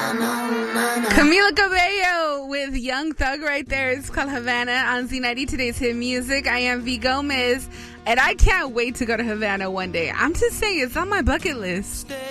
Camila Cabello with Young Thug right there. It's called Havana on Z90, today's hit music. I am V Gomez, and I can't wait to go to Havana one day. I'm just saying, it's on my bucket list.